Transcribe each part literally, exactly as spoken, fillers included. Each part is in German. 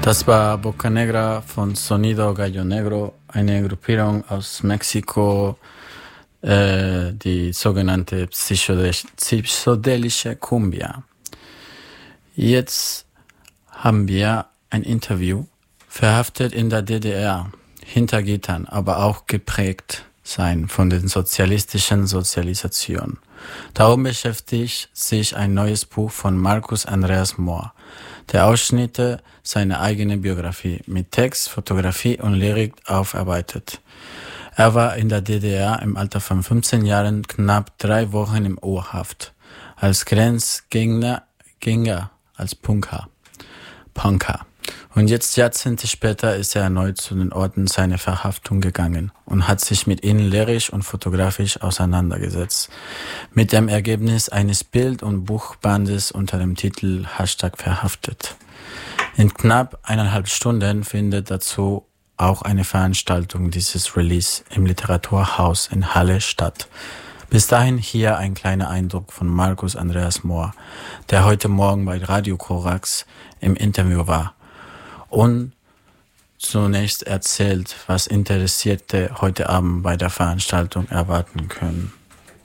Das war Boca Negra von Sonido Gallo Negro, eine Gruppierung aus Mexiko, äh, die sogenannte psychodel- psychedelische Cumbia. Jetzt haben wir ein Interview, verhaftet in der D D R, hinter Gittern, aber auch geprägt sein von den sozialistischen Sozialisationen. Darum beschäftigt sich ein neues Buch von Marcus Andreas Mohr, der Ausschnitte seiner eigenen Biografie mit Text, Fotografie und Lyrik aufarbeitet. Er war in der D D R im Alter von fünfzehn Jahren knapp drei Wochen im U-Haft, als Grenzgänger, Gänger, als Punker, Punker. Und jetzt Jahrzehnte später ist er erneut zu den Orten seiner Verhaftung gegangen und hat sich mit ihnen lyrisch und fotografisch auseinandergesetzt. Mit dem Ergebnis eines Bild- und Buchbandes unter dem Titel Hashtag Verhaftet. In knapp eineinhalb Stunden findet dazu auch eine Veranstaltung dieses Release im Literaturhaus in Halle statt. Bis dahin hier ein kleiner Eindruck von Marcus Andreas Mohr, der heute Morgen bei Radio Korax im Interview war und zunächst erzählt, was Interessierte heute Abend bei der Veranstaltung erwarten können.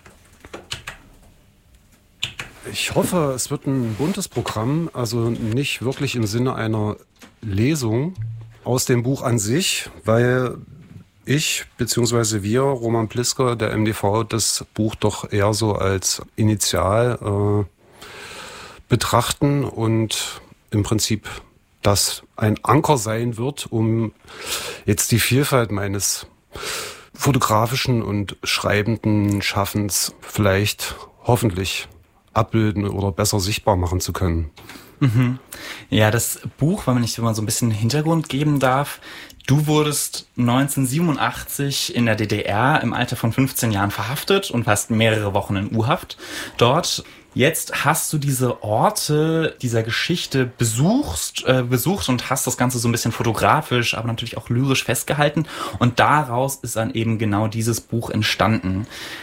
Ich hoffe, es wird ein buntes Programm, also nicht wirklich im Sinne einer Lesung aus dem Buch an sich, weil ich bzw. wir, Roman Plisker, der M D V, das Buch doch eher so als Initial äh, betrachten und im Prinzip das ein Anker sein wird, um jetzt die Vielfalt meines fotografischen und schreibenden Schaffens vielleicht hoffentlich abbilden oder besser sichtbar machen zu können. Mhm. Ja, das Buch, wenn ich dir mal so ein bisschen Hintergrund geben darf, du wurdest neunzehnhundertsiebenundachtzig in der D D R im Alter von fünfzehn Jahren verhaftet und warst mehrere Wochen in U-Haft dort. Jetzt hast du diese Orte dieser Geschichte besuchst, äh, besucht und hast das Ganze so ein bisschen fotografisch, aber natürlich auch lyrisch festgehalten. Und daraus ist dann eben genau dieses Buch entstanden.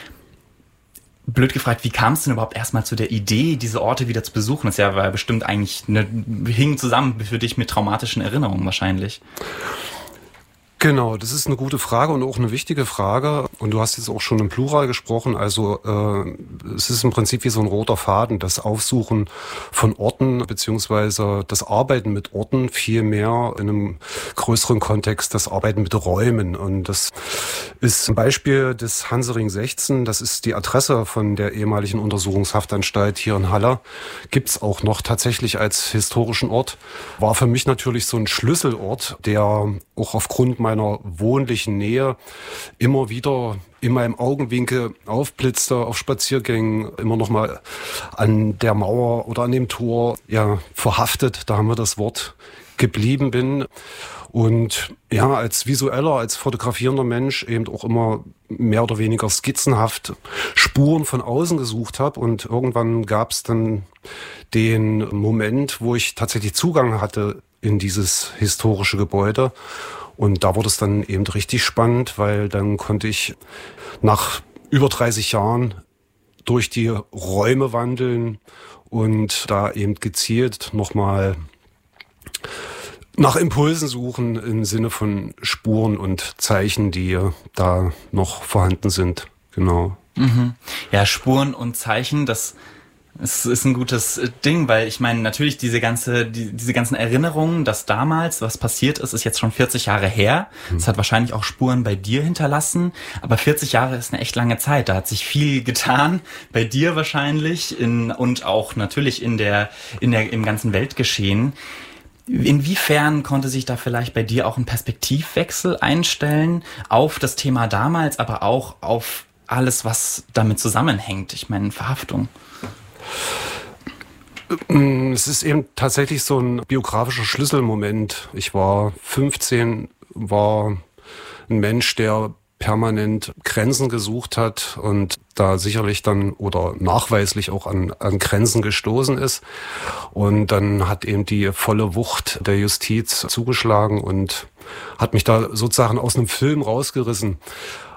Blöd gefragt, wie kam es denn überhaupt erstmal zu der Idee, diese Orte wieder zu besuchen? Das ja war bestimmt eigentlich eine, hing zusammen für dich mit traumatischen Erinnerungen wahrscheinlich. Genau, das ist eine gute Frage und auch eine wichtige Frage. Und du hast jetzt auch schon im Plural gesprochen. Also äh, es ist im Prinzip wie so ein roter Faden, das Aufsuchen von Orten beziehungsweise das Arbeiten mit Orten, viel mehr in einem größeren Kontext das Arbeiten mit Räumen. Und das ist ein Beispiel des Hansering sechzehn. Das ist die Adresse von der ehemaligen Untersuchungshaftanstalt hier in Halle. Gibt's auch noch tatsächlich als historischen Ort. War für mich natürlich so ein Schlüsselort, der auch aufgrund meiner wohnlichen Nähe immer wieder in meinem Augenwinkel aufblitzte auf Spaziergängen, immer noch mal an der Mauer oder an dem Tor, ja, verhaftet, da haben wir das Wort, geblieben bin. Und ja, als visueller, als fotografierender Mensch eben auch immer mehr oder weniger skizzenhaft Spuren von außen gesucht habe. Und irgendwann gab es dann den Moment, wo ich tatsächlich Zugang hatte in dieses historische Gebäude. Und da wurde es dann eben richtig spannend, weil dann konnte ich nach über dreißig Jahren durch die Räume wandeln und da eben gezielt nochmal nach Impulsen suchen im Sinne von Spuren und Zeichen, die da noch vorhanden sind. Genau. Mhm. Ja, Spuren und Zeichen, das es ist ein gutes Ding, weil ich meine, natürlich diese ganze, die, diese ganzen Erinnerungen, dass damals was passiert ist, ist jetzt schon vierzig Jahre her. Es mhm. hat wahrscheinlich auch Spuren bei dir hinterlassen, aber vierzig Jahre ist eine echt lange Zeit. Da hat sich viel getan, bei dir wahrscheinlich in, und auch natürlich in der, in der, im ganzen Weltgeschehen. Inwiefern konnte sich da vielleicht bei dir auch ein Perspektivwechsel einstellen auf das Thema damals, aber auch auf alles, was damit zusammenhängt? Ich meine, Verhaftung. Es ist eben tatsächlich so ein biografischer Schlüsselmoment. Ich war fünfzehn, war ein Mensch, der permanent Grenzen gesucht hat und da sicherlich dann oder nachweislich auch an, an Grenzen gestoßen ist. Und dann hat eben die volle Wucht der Justiz zugeschlagen und hat mich da sozusagen aus einem Film rausgerissen.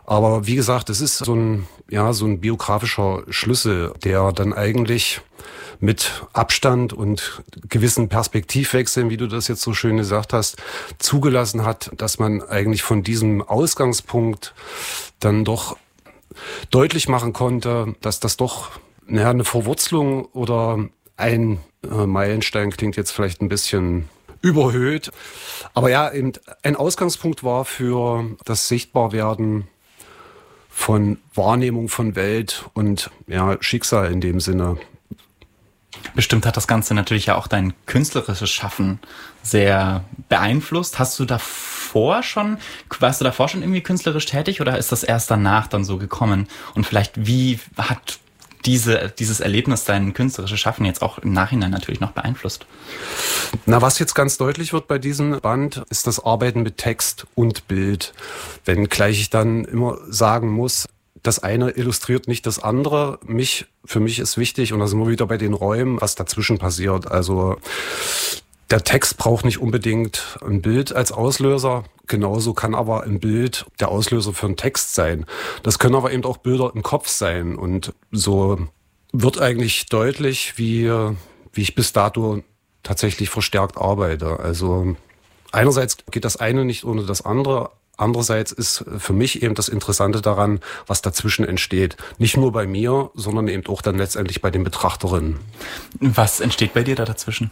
Aber wie gesagt, es ist so ein, ja, so ein biografischer Schlüssel, der dann eigentlich mit Abstand und gewissen Perspektivwechseln, wie du das jetzt so schön gesagt hast, zugelassen hat, dass man eigentlich von diesem Ausgangspunkt dann doch deutlich machen konnte, dass das doch naja, eine Verwurzelung oder ein äh, Meilenstein klingt jetzt vielleicht ein bisschen überhöht. Aber ja, eben ein Ausgangspunkt war für das Sichtbarwerden von Wahrnehmung von Welt und ja, Schicksal in dem Sinne. Bestimmt hat das Ganze natürlich ja auch dein künstlerisches Schaffen sehr beeinflusst. Hast du davor schon, warst du davor schon irgendwie künstlerisch tätig oder ist das erst danach dann so gekommen? Und vielleicht, wie hat diese, dieses Erlebnis dein künstlerisches Schaffen jetzt auch im Nachhinein natürlich noch beeinflusst? Na, was jetzt ganz deutlich wird bei diesem Band, ist das Arbeiten mit Text und Bild. Wenngleich ich dann immer sagen muss, das eine illustriert nicht das andere. Mich, für mich ist wichtig, und da sind wir wieder bei den Räumen, was dazwischen passiert. Also der Text braucht nicht unbedingt ein Bild als Auslöser. Genauso kann aber ein Bild der Auslöser für einen Text sein. Das können aber eben auch Bilder im Kopf sein. Und so wird eigentlich deutlich, wie, wie ich bis dato tatsächlich verstärkt arbeite. Also einerseits geht das eine nicht ohne das andere. Andererseits ist für mich eben das Interessante daran, was dazwischen entsteht. Nicht nur bei mir, sondern eben auch dann letztendlich bei den Betrachterinnen. Was entsteht bei dir da dazwischen?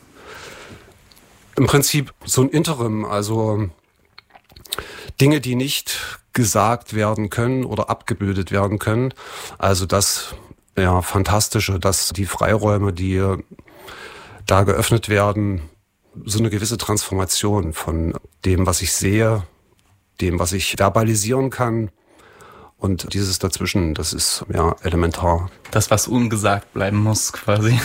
Im Prinzip so ein Interim, also Dinge, die nicht gesagt werden können oder abgebildet werden können. Also das ja, Fantastische, dass die Freiräume, die da geöffnet werden, so eine gewisse Transformation von dem, was ich sehe, dem, was ich verbalisieren kann. Und dieses dazwischen, das ist ja elementar. Das, was ungesagt bleiben muss, quasi.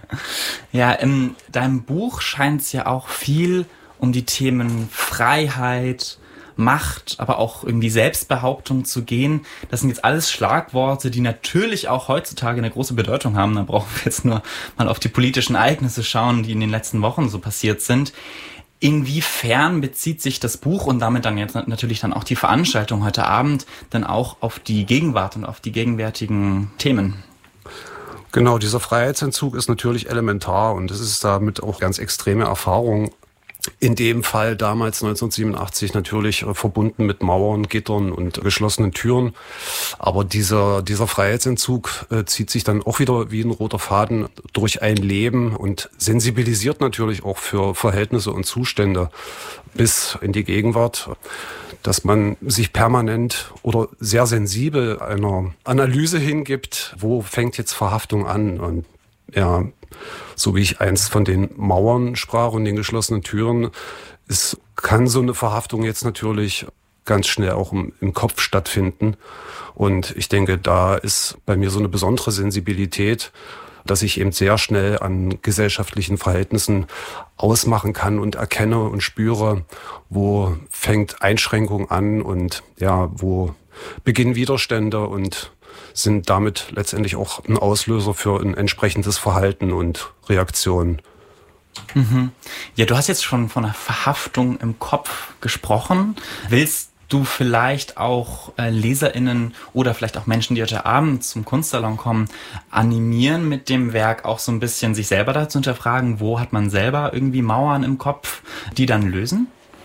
Ja, in deinem Buch scheint es ja auch viel um die Themen Freiheit, Macht, aber auch irgendwie Selbstbehauptung zu gehen. Das sind jetzt alles Schlagworte, die natürlich auch heutzutage eine große Bedeutung haben. Da brauchen wir jetzt nur mal auf die politischen Ereignisse schauen, die in den letzten Wochen so passiert sind. Inwiefern bezieht sich das Buch und damit dann jetzt natürlich dann auch die Veranstaltung heute Abend dann auch auf die Gegenwart und auf die gegenwärtigen Themen? Genau, dieser Freiheitsentzug ist natürlich elementar und es ist damit auch ganz extreme Erfahrung. In dem Fall damals neunzehnhundertsiebenundachtzig natürlich äh, verbunden mit Mauern, Gittern und geschlossenen Türen. Aber dieser, dieser Freiheitsentzug äh, zieht sich dann auch wieder wie ein roter Faden durch ein Leben und sensibilisiert natürlich auch für Verhältnisse und Zustände bis in die Gegenwart, dass man sich permanent oder sehr sensibel einer Analyse hingibt, wo fängt jetzt Verhaftung an und ja, so wie ich einst von den Mauern sprach und den geschlossenen Türen, es kann so eine Verhaftung jetzt natürlich ganz schnell auch im, im Kopf stattfinden. Und ich denke, da ist bei mir so eine besondere Sensibilität, dass ich eben sehr schnell an gesellschaftlichen Verhältnissen ausmachen kann und erkenne und spüre, wo fängt Einschränkung an und ja, wo beginnen Widerstände und sind damit letztendlich auch ein Auslöser für ein entsprechendes Verhalten und Reaktionen. Mhm. Ja, du hast jetzt schon von einer Verhaftung im Kopf gesprochen. Willst du vielleicht auch äh, LeserInnen oder vielleicht auch Menschen, die heute Abend zum Kunstsalon kommen, animieren mit dem Werk auch so ein bisschen sich selber dazu hinterfragen, wo hat man selber irgendwie Mauern im Kopf, die dann lösen?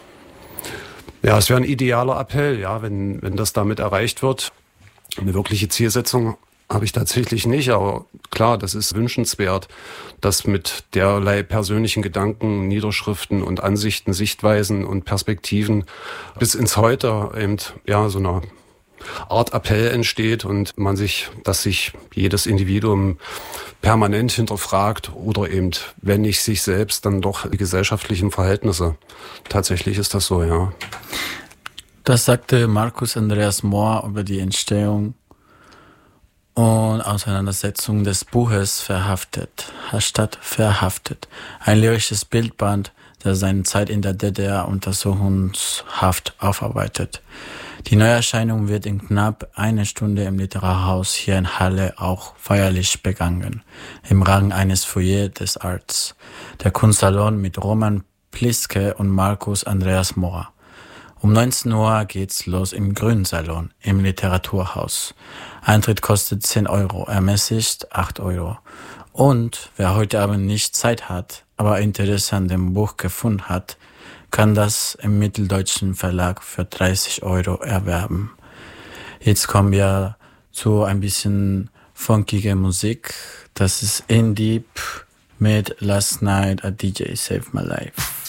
Ja, es wäre ein idealer Appell, ja, wenn, wenn das damit erreicht wird. Eine wirkliche Zielsetzung habe ich tatsächlich nicht, aber klar, das ist wünschenswert, dass mit derlei persönlichen Gedanken, Niederschriften und Ansichten, Sichtweisen und Perspektiven bis ins Heute eben ja so eine Art Appell entsteht und man sich, dass sich jedes Individuum permanent hinterfragt oder eben, wenn nicht sich selbst, dann doch die gesellschaftlichen Verhältnisse. Tatsächlich ist das so, ja. Das sagte Markus Andreas Mohr über die Entstehung und Auseinandersetzung des Buches Verhaftet, Hashtag Verhaftet, ein lyrisches Bildband, das seine Zeit in der D D R Untersuchungshaft aufarbeitet. Die Neuerscheinung wird in knapp eine Stunde im Literarhaus hier in Halle auch feierlich begangen, im Rahmen eines Foyer des Arts, der Kunstsalon mit Roman Pliske und Markus Andreas Mohr. Um neunzehn Uhr geht's los im Grünsalon im Literaturhaus. Eintritt kostet zehn Euro, ermäßigt acht Euro. Und wer heute Abend nicht Zeit hat, aber Interesse an dem Buch gefunden hat, kann das im Mitteldeutschen Verlag für dreißig Euro erwerben. Jetzt kommen wir zu ein bisschen funkige Musik. Das ist In Deep mit Last Night a D J Saved My Life.